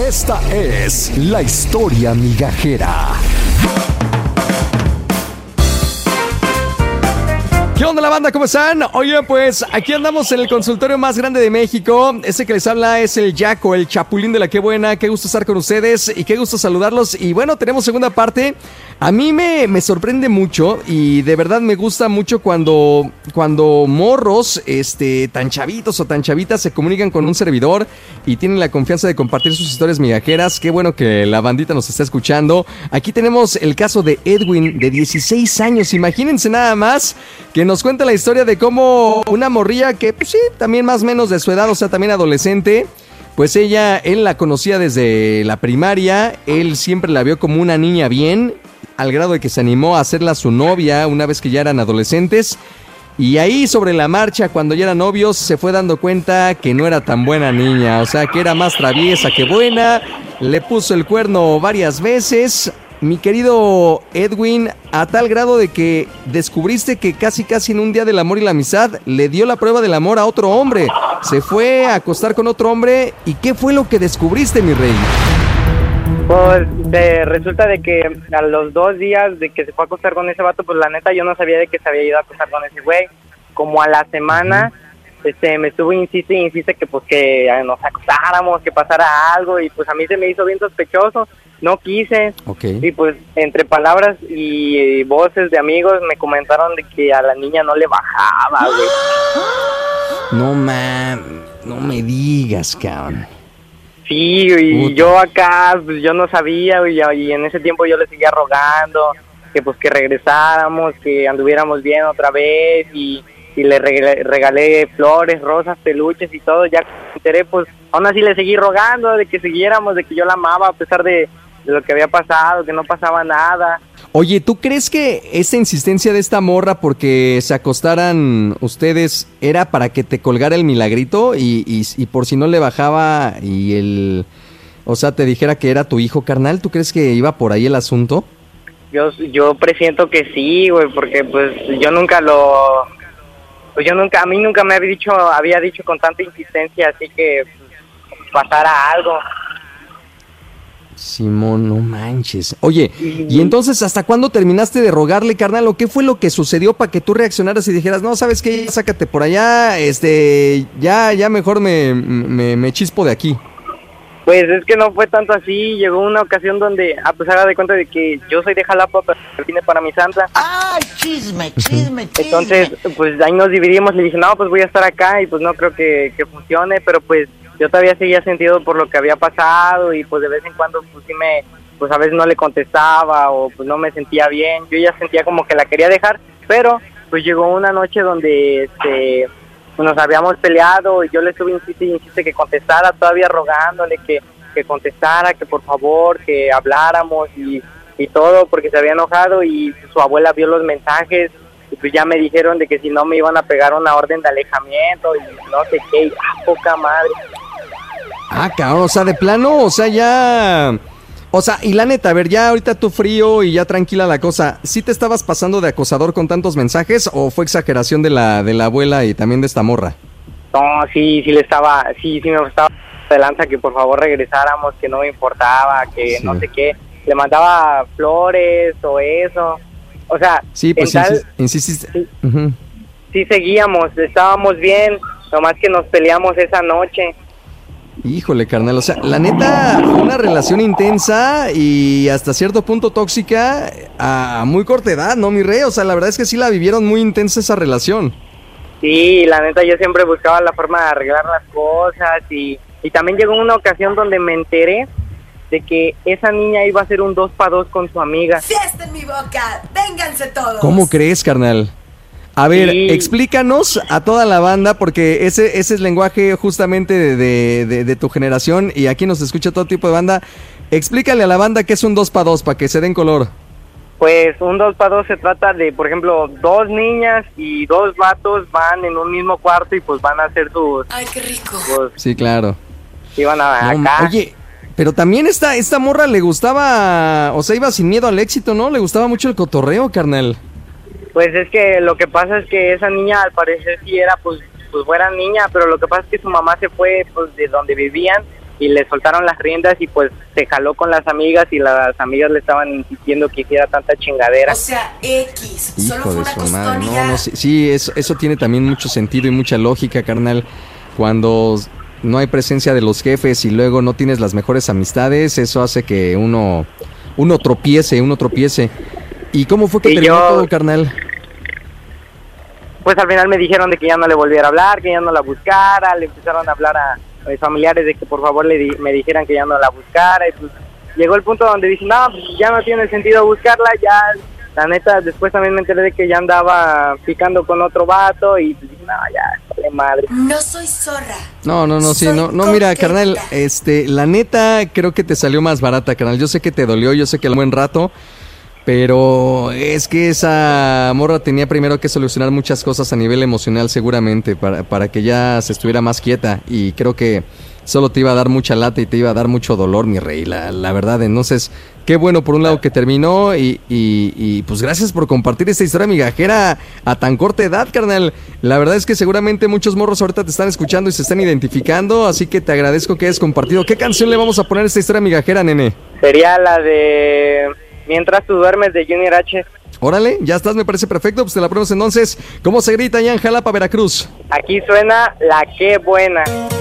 Esta es la historia migajera. ¿Qué onda la banda? ¿Cómo están? Oye, pues aquí andamos en el consultorio más grande de México. Ese que les habla es el Yaco, el Chapulín de la Qué Buena. Qué gusto estar con ustedes y qué gusto saludarlos. Y bueno, tenemos segunda parte. A mí me sorprende mucho y de verdad me gusta mucho cuando morros tan chavitos o tan chavitas se comunican con un servidor y tienen la confianza de compartir sus historias migajeras. Qué bueno que la bandita nos está escuchando. Aquí tenemos el caso de Edwin, de 16 años. Imagínense nada más que nos cuenta la historia de cómo una morrilla que, pues sí, también más o menos de su edad, o sea, también adolescente, pues él la conocía desde la primaria, él siempre la vio como una niña bien, al grado de que se animó a hacerla su novia una vez que ya eran adolescentes, y ahí sobre la marcha, cuando ya eran novios, se fue dando cuenta que no era tan buena niña, o sea, que era más traviesa que buena, le puso el cuerno varias veces. Mi querido Edwin, a tal grado de que descubriste que casi en un día del amor y la amistad le dio la prueba del amor a otro hombre. Se fue a acostar con otro hombre. ¿Y qué fue lo que descubriste, mi rey? Pues resulta de que a los 2 días de que se fue a acostar con ese vato, pues la neta yo no sabía de que se había ido a acostar con ese güey. Como a la semana, me estuvo insiste que pues que nos acostáramos, que pasara algo, y pues a mí se me hizo bien sospechoso. No quise, okay. Y pues entre palabras y voces de amigos me comentaron de que a la niña no le bajaba, güey. No me digas, cabrón. Sí, y yo acá, pues yo no sabía, güey, y en ese tiempo yo le seguía rogando que pues que regresáramos, que anduviéramos bien otra vez, y le regalé flores, rosas, peluches y todo. Ya me enteré, pues aún así le seguí rogando de que siguiéramos, de que yo la amaba a pesar de lo que había pasado, que no pasaba nada. Oye, ¿tú crees que esa insistencia de esta morra porque se acostaran ustedes era para que te colgara el milagrito y por si no le bajaba o sea, te dijera que era tu hijo, carnal? ¿Tú crees que iba por ahí el asunto? Yo presiento que sí, güey, porque pues a mí nunca me había dicho con tanta insistencia, así que pasara algo. Simón, no manches. Oye, ¿y entonces hasta cuándo terminaste de rogarle, carnal? ¿O qué fue lo que sucedió para que tú reaccionaras y dijeras, no, ¿sabes qué? Sácate por allá, ya mejor me chispo de aquí? Pues es que no fue tanto así. Llegó una ocasión donde, pues haga de cuenta de que yo soy de Jalapa, pero vine para mi santa. ¡Ay, chisme! Entonces, pues ahí nos dividimos. Le dije, no, pues voy a estar acá y pues no creo que funcione, pero pues yo todavía seguía sentido por lo que había pasado, y pues de vez en cuando pues sí pues a veces no le contestaba o pues no me sentía bien. Yo ya sentía como que la quería dejar, pero pues llegó una noche donde pues nos habíamos peleado y yo le estuve insiste que contestara, todavía rogándole que contestara, que por favor, que habláramos y todo, porque se había enojado, y su abuela vio los mensajes y pues ya me dijeron de que si no me iban a pegar una orden de alejamiento y no sé qué, y poca madre. Ah, cabrón, o sea, de plano, o sea, ya... O sea, y la neta, a ver, ya ahorita tú frío y ya tranquila la cosa, ¿sí te estabas pasando de acosador con tantos mensajes o fue exageración de la abuela y también de esta morra? No, sí me estaba de lanza que por favor regresáramos, que no me importaba, que sí. No sé qué, le mandaba flores o eso, o sea... Sí, pues insististe. Sí, sí seguíamos, estábamos bien, nomás que nos peleamos esa noche. Híjole, carnal, o sea, la neta fue una relación intensa y hasta cierto punto tóxica a muy corta edad, ¿no, mi rey? O sea, la verdad es que sí la vivieron muy intensa esa relación. Sí, la neta yo siempre buscaba la forma de arreglar las cosas, y también llegó una ocasión donde me enteré de que esa niña iba a hacer un 2x2 con su amiga. ¡Fiesta en mi boca! ¡Vénganse todos! ¿Cómo crees, carnal? A ver, sí. Explícanos a toda la banda, porque ese es lenguaje justamente de tu generación y aquí nos escucha todo tipo de banda. Explícale a la banda qué es un 2x2 para que se den color. Pues un 2x2 se trata de, por ejemplo, 2 niñas y 2 vatos van en un mismo cuarto y pues van a hacer sus... ¡Ay, qué rico! Pues, sí, claro. Iban acá. Oye, pero también esta morra le gustaba, o sea, iba sin miedo al éxito, ¿no? Le gustaba mucho el cotorreo, carnal. Pues es que lo que pasa es que esa niña al parecer sí era, pues fuera niña, pero lo que pasa es que su mamá se fue pues de donde vivían y le soltaron las riendas y pues se jaló con las amigas y las amigas le estaban insistiendo que hiciera tanta chingadera. O sea, X. Solo Hijo fue de una su costón madre. y No, ya. no, sí, sí, eso tiene también mucho sentido y mucha lógica, carnal. Cuando no hay presencia de los jefes y luego no tienes las mejores amistades, eso hace que uno tropiece. ¿Y cómo fue que Y terminó yo- todo, carnal? Pues al final me dijeron de que ya no le volviera a hablar, que ya no la buscara, le empezaron a hablar a mis familiares de que por favor me dijeran que ya no la buscara, y pues llegó el punto donde dije, no, pues ya no tiene sentido buscarla, ya, la neta, después también me enteré de que ya andaba picando con otro vato, y pues dije, no, ya, vale madre. No soy zorra. No, sí, Soy no, mira, coqueta. carnal, la neta creo que te salió más barata, carnal. Yo sé que te dolió, yo sé que el buen rato, pero es que esa morra tenía primero que solucionar muchas cosas a nivel emocional seguramente para que ya se estuviera más quieta y creo que solo te iba a dar mucha lata y te iba a dar mucho dolor, mi rey, la verdad. Entonces, qué bueno por un lado que terminó y pues gracias por compartir esta historia migajera a tan corta edad, carnal. La verdad es que seguramente muchos morros ahorita te están escuchando y se están identificando, así que te agradezco que hayas compartido. ¿Qué canción le vamos a poner a esta historia migajera, nene? Sería la de Mientras tú duermes de Junior H. Órale, ya estás, me parece perfecto, pues te la ponemos entonces. ¿Cómo se grita allá en Jalapa, Veracruz? Aquí suena La Qué Buena.